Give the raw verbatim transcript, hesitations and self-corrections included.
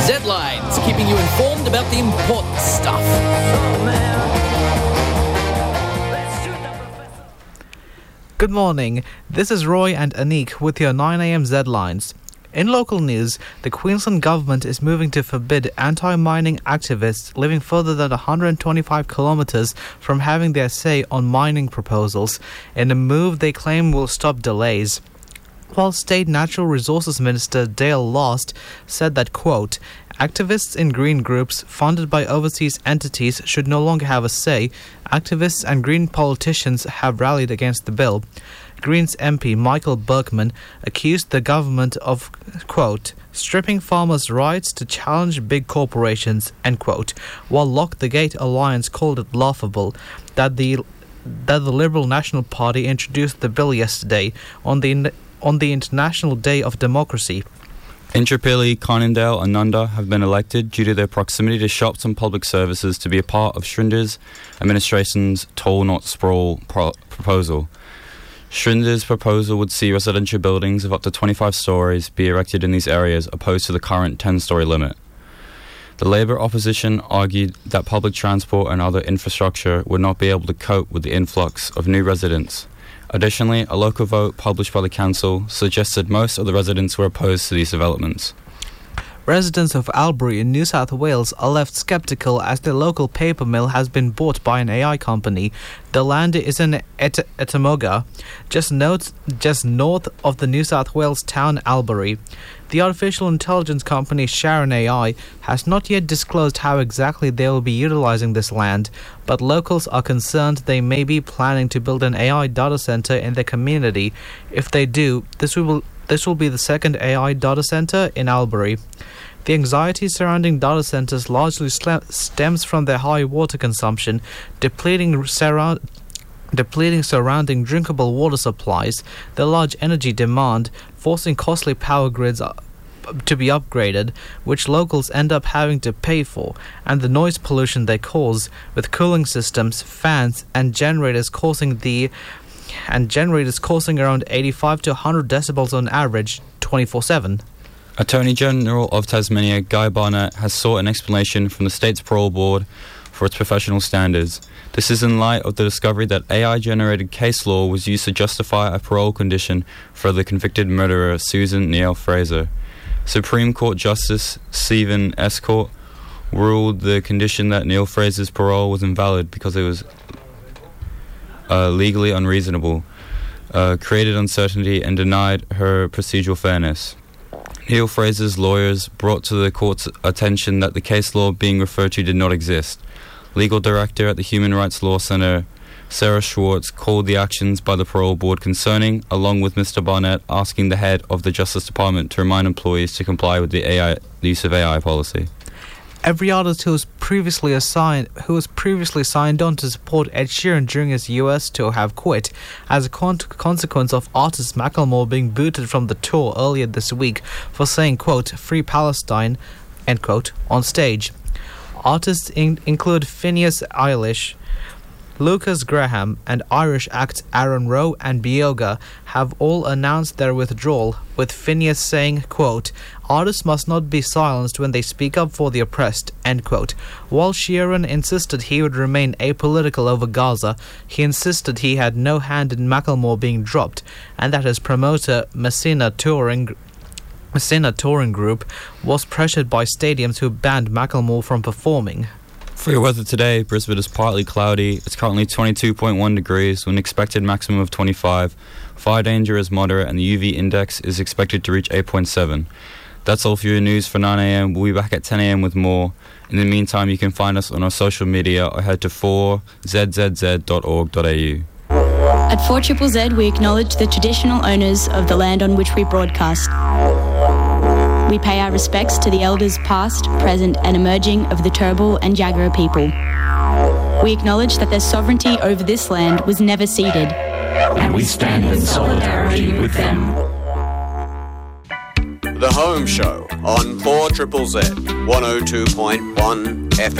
Z-Lines, keeping you informed about the important stuff. Good morning, this is Roy and Anik with your nine a.m. Z-Lines. In local news, the Queensland government is moving to forbid anti-mining activists living further than one hundred twenty-five kilometres from having their say on mining proposals, in a move they claim will stop delays. While State Natural Resources Minister Dale Last said that, quote, activists in green groups funded by overseas entities should no longer have a say, activists and green politicians have rallied against the bill. Greens M P Michael Berkman accused the government of, quote, stripping farmers' rights to challenge big corporations, end quote, while Lock the Gate Alliance called it laughable that the that the Liberal National Party introduced the bill yesterday on the on the International Day of Democracy. Intrapilli, Carnindale and Nunda have been elected due to their proximity to shops and public services to be a part of Schrinder's administration's Toll Not Sprawl pro- proposal. Schrinder's proposal would see residential buildings of up to twenty-five stories be erected in these areas opposed to the current ten-storey limit. The Labour opposition argued that public transport and other infrastructure would not be able to cope with the influx of new residents. Additionally, a local vote published by the council suggested most of the residents were opposed to these developments. Residents of Albury in New South Wales are left sceptical as their local paper mill has been bought by an A I company. The land is in Et- Etamoga, just, notes, just north of the New South Wales town Albury. The artificial intelligence company Sharon A I has not yet disclosed how exactly they will be utilising this land, but locals are concerned they may be planning to build an A I data centre in their community. If they do, this will this will be the second A I data centre in Albury. The anxiety surrounding data centres largely sl- stems from their high water consumption, depleting surround. depleting surrounding drinkable water supplies, the large energy demand, forcing costly power grids to be upgraded, which locals end up having to pay for, and the noise pollution they cause, with cooling systems, fans, and generators causing the and generators causing around eighty-five to one hundred decibels on average, twenty-four seven. Attorney General of Tasmania, Guy Barnett, has sought an explanation from the state's parole board for its professional standards. This is in light of the discovery that A I-generated case law was used to justify a parole condition for the convicted murderer Susan Neal-Fraser. Supreme Court Justice Stephen Estcourt ruled the condition that Neal-Fraser's parole was invalid because it was uh, legally unreasonable, uh, created uncertainty, and denied her procedural fairness. Neal-Fraser's lawyers brought to the court's attention that the case law being referred to did not exist. Legal Director at the Human Rights Law Centre, Sarah Schwartz, called the actions by the parole board concerning, along with Mister Barnett asking the head of the Justice Department to remind employees to comply with the A I, the use of A I policy. Every artist who was previously assigned, who was previously signed on to support Ed Sheeran during his U S tour have quit, as a con- consequence of artist Macklemore being booted from the tour earlier this week for saying, quote, "Free Palestine," end quote, on stage. Artists in- include Phineas Eilish, Lucas Graham, and Irish acts Aaron Rowe and Bioga have all announced their withdrawal, with Phineas saying, quote, "Artists must not be silenced when they speak up for the oppressed," end quote. While Sheeran insisted he would remain apolitical over Gaza, he insisted he had no hand in Macklemore being dropped, and that his promoter, Messina Touring Messina Touring Group, was pressured by stadiums who banned Macklemore from performing. For your weather today, Brisbane is partly cloudy. It's currently twenty-two point one degrees with an expected maximum of twenty-five. Fire danger is moderate and the U V index is expected to reach eight point seven. That's all for your news for nine a.m. We'll be back at ten a.m. with more. In the meantime, you can find us on our social media or head to four z z z dot org dot a u. At four Z Z Z, we acknowledge the traditional owners of the land on which we broadcast. We pay our respects to the elders past, present and emerging of the Turrbal and Jagera people. We acknowledge that their sovereignty over this land was never ceded. And we stand in solidarity with them. The Home Show on four Z Z Z, one oh two point one F M.